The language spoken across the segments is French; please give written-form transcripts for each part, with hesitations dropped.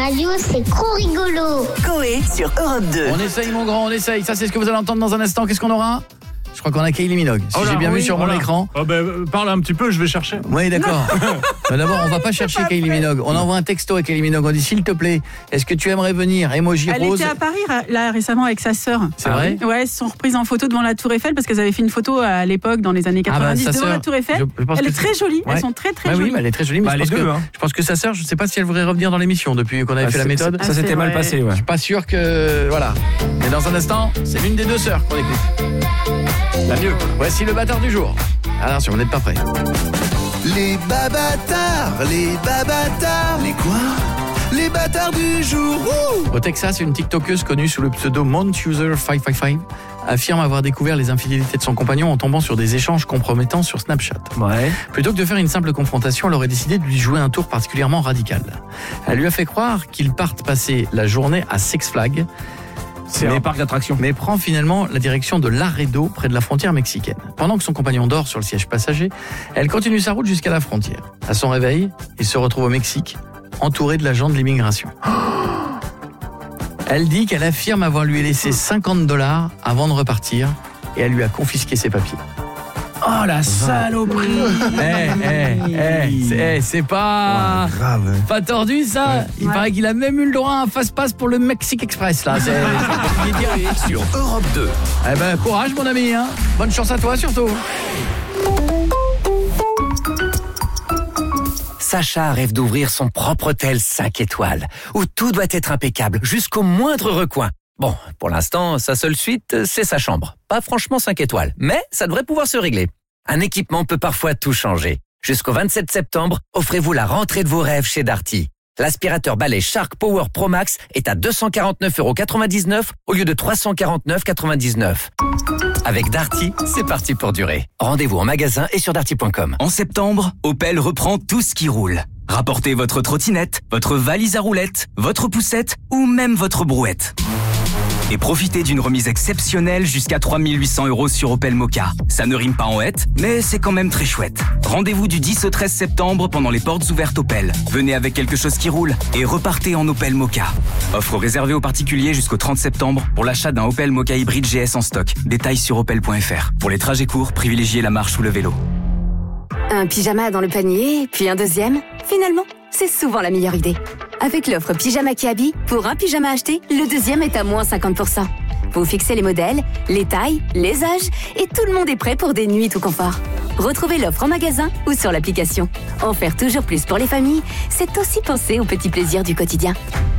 radio, c'est trop rigolo. Coé sur Europe 2. On essaye mon grand, on essaye. Ça c'est ce que vous allez entendre dans un instant. Qu'est-ce qu'on aura ? Je crois qu'on a Kylie Minogue. Si j'ai bien vu sur mon écran. Oh parle un petit peu, je vais chercher. Oui, d'accord. D'abord, on va pas chercher Kylie Minogue. On envoie un texto à Kylie Minogue. On dit s'il te plaît, est-ce que tu aimerais venir ? Emoji Elle rose. était à Paris là récemment avec sa sœur. C'est vrai ? Ouais, elles se sont reprises en photo devant la Tour Eiffel parce qu'elles avaient fait une photo à l'époque dans les années 90 devant la Tour Eiffel. Elle est très jolie. Ouais. Elles sont très Oui, jolies. mais elle est très jolie. Mais je pense que sa sœur, je sais pas si elle voudrait revenir dans l'émission depuis qu'on avait fait la méthode. Ça s'était mal passé, ouais. Je suis pas sûr que voilà. Mais dans un instant, c'est l'une des deux sœurs qu'on écoute. La mieux. Voici le bâtard du jour. Attention, vous n'êtes pas prêts. Les babatards, les babatards. Les quoi ? Les bâtards du jour. Au Texas, une TikTokeuse connue sous le pseudo MountUser555 affirme avoir découvert les infidélités de son compagnon en tombant sur des échanges compromettants sur Snapchat. Ouais. Plutôt que de faire une simple confrontation, elle aurait décidé de lui jouer un tour particulièrement radical. Elle lui a fait croire qu'ils partent passer la journée à Six Flags. C'est un parc d'attractions. Mais prend finalement la direction de Laredo, près de la frontière mexicaine. Pendant que son compagnon dort sur le siège passager, elle continue sa route jusqu'à la frontière. À son réveil, il se retrouve au Mexique, entouré de l'agent de l'immigration. Elle dit qu'elle affirme avoir lui laissé $50 avant de repartir et elle lui a confisqué ses papiers. Oh la saloperie. C'est pas grave. Pas tordu ça. Il paraît qu'il a même eu le droit à un fast-pass pour le Mexique Express là. Sur Europe 2. Eh ben courage mon ami hein. Bonne chance à toi surtout. Sacha rêve d'ouvrir son propre hôtel 5 étoiles, où tout doit être impeccable, jusqu'au moindre recoin. Bon, pour l'instant, sa seule suite, c'est sa chambre. Pas franchement 5 étoiles, mais ça devrait pouvoir se régler. Un équipement peut parfois tout changer. Jusqu'au 27 septembre, offrez-vous la rentrée de vos rêves chez Darty. L'aspirateur balai Shark Power Pro Max est à 249,99 € au lieu de 349,99 €. Avec Darty, c'est parti pour durer. Rendez-vous en magasin et sur darty.com. En septembre, Opel reprend tout ce qui roule. Rapportez votre trottinette, votre valise à roulettes, votre poussette ou même votre brouette. Et profitez d'une remise exceptionnelle jusqu'à 3 800 € sur Opel Mokka. Ça ne rime pas en hête, mais c'est quand même très chouette. Rendez-vous du 10 au 13 septembre pendant les portes ouvertes Opel. Venez avec quelque chose qui roule et repartez en Opel Mokka. Offre réservée aux particuliers jusqu'au 30 septembre pour l'achat d'un Opel Mokka hybride GS en stock. Détails sur opel.fr. Pour les trajets courts, privilégiez la marche ou le vélo. Un pyjama dans le panier, puis un deuxième. Finalement, c'est souvent la meilleure idée. Avec l'offre Pyjama Kiabi, pour un pyjama acheté, le deuxième est à moins 50%. Vous fixez les modèles, les tailles, les âges, et tout le monde est prêt pour des nuits tout confort. Retrouvez l'offre en magasin ou sur l'application. En faire toujours plus pour les familles, c'est aussi penser aux petits plaisirs du quotidien.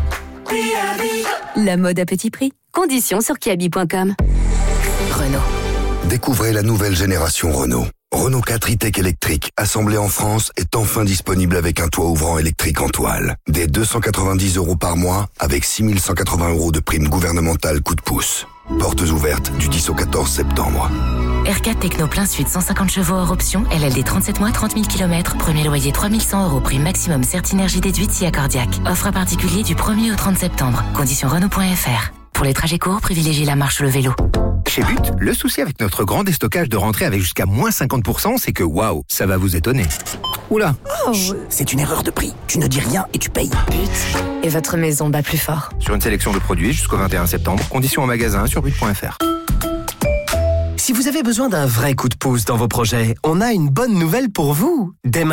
La mode à petit prix. Conditions sur kiabi.com. Renault. Découvrez la nouvelle génération Renault. Renault 4 e-Tech électrique, assemblé en France, est enfin disponible avec un toit ouvrant électrique en toile. Dès 290 € par mois, avec 6 180 € de prime gouvernementale coup de pouce. Portes ouvertes du 10 au 14 septembre. R4 Techno plein sud 150 chevaux hors option, LLD 37 mois, 30 000 km, premier loyer 3 100 €, prime maximum Certinergie déduite si accordiaque. Offre à particulier du 1er au 30 septembre. Conditions Renault.fr. Pour les trajets courts, privilégiez la marche ou le vélo. Chez But, le souci avec notre grand déstockage de rentrée avec jusqu'à moins 50%, c'est que waouh, ça va vous étonner. Oula, C'est une erreur de prix. Tu ne dis rien et tu payes. But. Et votre maison bat plus fort. sur une sélection de produits jusqu'au 21 septembre, conditions en magasin sur but.fr. Si vous avez besoin d'un vrai coup de pouce dans vos projets, on a une bonne nouvelle pour vous. Dès